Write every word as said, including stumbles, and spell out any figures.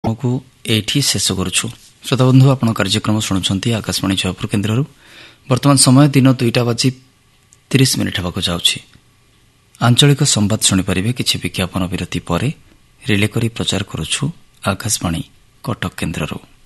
ଏଇଠି ଶେଷ କରୁଛୁ। ଶ୍ରୋତାବନ୍ଧୁ, ଆପଣ କାର୍ଯ୍ୟକ୍ରମ ଶୁଣୁଛନ୍ତି ଆକାଶବାଣୀ ଜୟପୁର କେନ୍ଦ୍ରରୁ। ବର୍ତ୍ତମାନ ସମୟ ଦିନ ଦୁଇଟା ବାଜି ତିରିଶ ମିନିଟ୍ ହେବାକୁ ଯାଉଛି। ଆଞ୍ଚଳିକ ସମ୍ବାଦ ଶୁଣିପାରିବେ କିଛି ବିଜ୍ଞାପନ ବିରତି ପରେ। ରିଲେ କରି ପ୍ରଚାର କରୁଛୁ ଆକାଶବାଣୀ କଟକ କେନ୍ଦ୍ରରୁ।